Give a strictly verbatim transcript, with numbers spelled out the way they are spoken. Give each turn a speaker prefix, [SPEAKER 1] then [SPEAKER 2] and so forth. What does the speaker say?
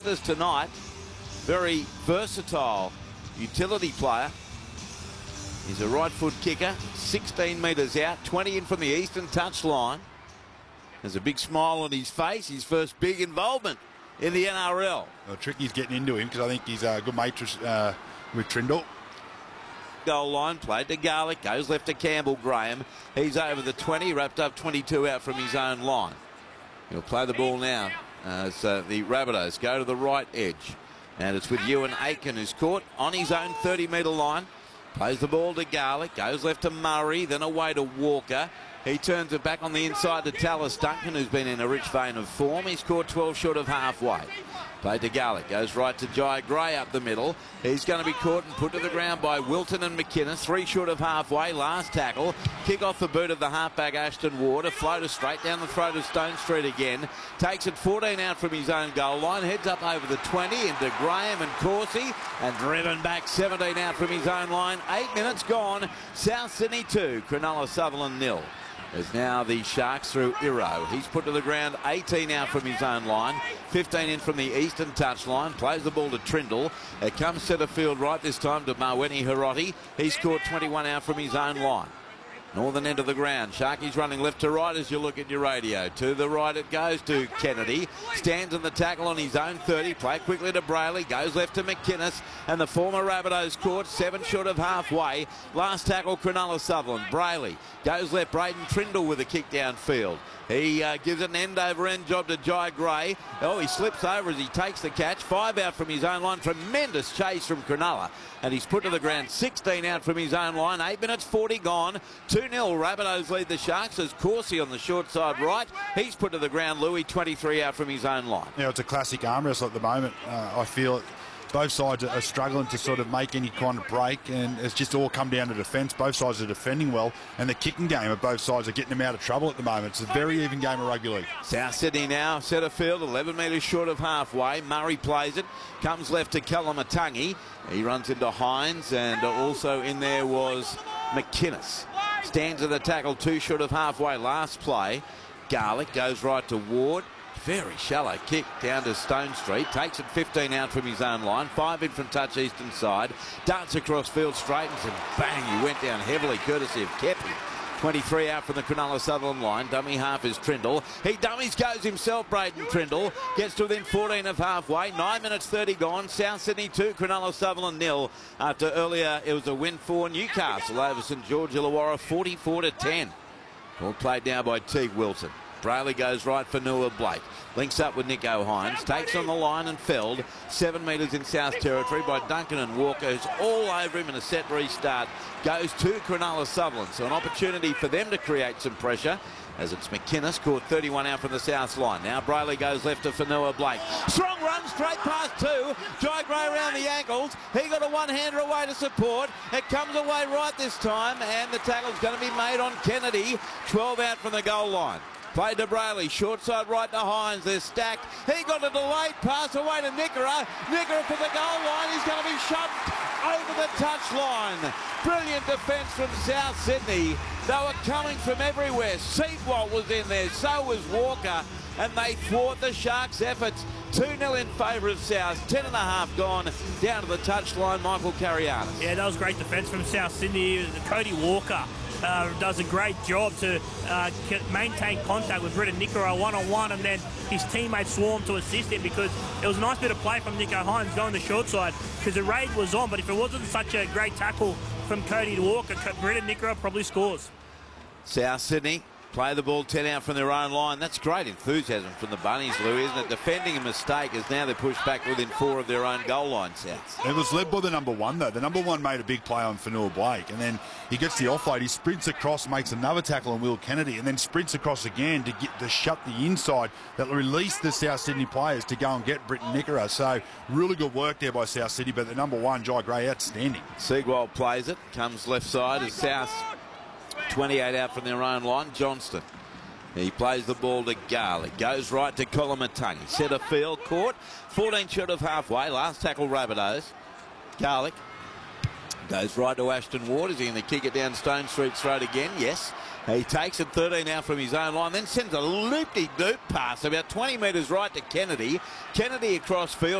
[SPEAKER 1] us tonight. Very versatile utility player. He's a right foot kicker, sixteen metres out, twenty in from the eastern touchline. There's a big smile on his face, his first big involvement in the N R L.
[SPEAKER 2] Well, Tricky's getting into him because I think he's a good mate uh, with Trindle.
[SPEAKER 1] Goal line played to Garlick, goes left to Campbell Graham. He's over the twenty, wrapped up twenty-two out from his own line. He'll play the ball now as uh, the Rabbitohs go to the right edge. And it's with Ewan Aiken, who's caught on his own thirty metre line. Plays the ball to Garlick, goes left to Murray, then away to Walker. He turns it back on the inside to Tallis Duncan, who's been in a rich vein of form. He's caught twelve short of halfway. Played to Garlick, goes right to Jai Gray up the middle. He's going to be caught and put to the ground by Wilton and McInnes. Three short of halfway, last tackle. Kick off the boot of the halfback Ashton Ward. A floater straight down the throat of Stone Street again. Takes it fourteen out from his own goal line. Heads up over the twenty into Graham and Corsi. And driven back seventeen out from his own line. Eight minutes gone. South Sydney two, Cronulla Sutherland nil. There's now the Sharks through Iro. He's put to the ground eighteen out from his own line. fifteen in from the eastern touchline. Plays the ball to Trindle. It comes centre field right this time to Marweni Hiroti. He's scored twenty-one out from his own line. Northern end of the ground. Sharky's running left to right as you look at your radio. To the right it goes to Kennedy. Stands in the tackle on his own thirty. Play quickly to Brayley. Goes left to McInnes. And the former Rabbitohs caught seven short of halfway. Last tackle Cronulla Sutherland. Brayley goes left. Braden Trindle with a kick downfield. He uh, gives an end-over-end job to Jai Gray. Oh, he slips over as he takes the catch. Five out from his own line. Tremendous chase from Cronulla. And he's put to the ground sixteen out from his own line. Eight minutes forty gone. two nil Rabbitohs lead the Sharks as Corsi on the short side right. He's put to the ground. Louis twenty-three out from his own line.
[SPEAKER 2] Yeah, it's a classic arm wrestle at the moment. Uh, I feel both sides are struggling to sort of make any kind of break, and it's just all come down to defence. Both sides are defending well, and the kicking game of both sides are getting them out of trouble at the moment. It's a very even game of rugby league.
[SPEAKER 1] South Sydney now, centre field, eleven metres short of halfway. Murray plays it, comes left to Kalamatangi. He runs into Hines, and also in there was McInnes. Stands at the tackle, two short of halfway. Last play, Garlick goes right to Ward. Very shallow kick down to Stone Street. Takes it fifteen out from his own line. Five in from touch eastern side. Darts across field, straightens, and bang, he went down heavily, courtesy of Kepi. twenty-three out from the Cronulla Sutherland line. Dummy half is Trindle. He dummies goes himself, Braden Trindle. Gets to within fourteen of halfway. nine minutes thirty gone. South Sydney two, Cronulla Sutherland nil. After earlier it was a win for Newcastle over St George Illawarra, forty-four to ten. All played now by Teague Wilson. Brayley goes right for Noah Blake. Links up with Nico Hines. Takes on the line and felled. Seven metres in South Territory by Duncan and Walker, who's all over him in a set restart. Goes to Cronulla Sutherland. So an opportunity for them to create some pressure as it's McInnes, caught thirty-one out from the south line. Now Brayley goes left to Fanua Blake. Strong run straight past two. Jai Gray around the ankles. He got a one-hander away to support. It comes away right this time, and the tackle's going to be made on Kennedy. twelve out from the goal line. Played to Brayley, short side right to Hines. They're stacked. He got a delayed pass away to Nickera. Nickera for the goal line. He's going to be shoved over the touchline. Brilliant defence from South Sydney. They were coming from everywhere. Seatwalt was in there, so was Walker, and they thwart the Sharks' efforts. two nil in favour of South. Ten and a half gone. Down to the touchline, Michael Carianis.
[SPEAKER 3] Yeah, that was great defence from South Sydney. Cody Walker Uh, does a great job to uh, maintain contact with Britta Nickera one-on-one, and then his teammates swarm to assist him because it was a nice bit of play from Nico Hines going the short side because the raid was on, but if it wasn't such a great tackle from Cody Walker, Britta Nickera probably scores.
[SPEAKER 1] South Sydney play the ball ten out from their own line. That's great enthusiasm from the Bunnies, Lou, isn't it? Defending a mistake as now they're pushed back within four of their own goal line, South.
[SPEAKER 2] It was led by the number one, though. The number one made a big play on Fanua Blake, and then he gets the offload. He sprints across, makes another tackle on Will Kennedy, and then sprints across again to get to shut the inside that released the South Sydney players to go and get Britta Nickera. So really good work there by South Sydney, but the number one, Jai Gray, outstanding.
[SPEAKER 1] Seagwald plays it, comes left side as South twenty-eight out from their own line. Johnston. He plays the ball to Garlick. Goes right to Kalamatangi. Centre field, caught. fourteen short of halfway. Last tackle, Rabbitohs. Garlick goes right to Ashton Ward. Is he going to kick it down Stone Street's throat again? Yes. He takes it thirteen out from his own line. Then sends a loop-de-doop pass about twenty metres right to Kennedy. Kennedy across field.